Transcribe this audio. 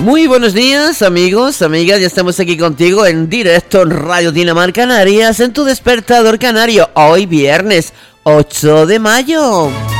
Muy buenos días, amigos, amigas, ya estamos aquí contigo en directo en Radio Dinamar Canarias, en tu despertador canario, hoy viernes 8 de mayo.